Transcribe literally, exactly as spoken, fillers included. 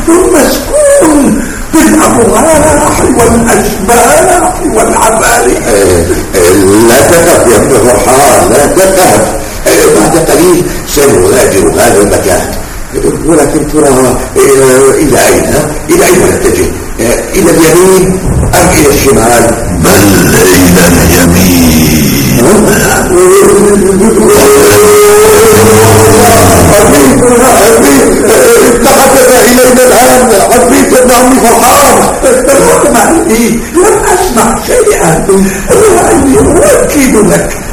مسكون بالأمواح والأشباح والعبارح. لا تخف يا ابن فرحان، لا تخف، بعد قليل سنغادر هذا المكان. ولكن ترى إلى أين؟ إلى أين نتجه؟ إلى اليمين أم إلى الشمال؟ بل إلى اليمين. تحدث إلينا الآن عفريت ابن عم فرحان. اسمع لي، لم أسمع شيئا، وأني أؤكد لك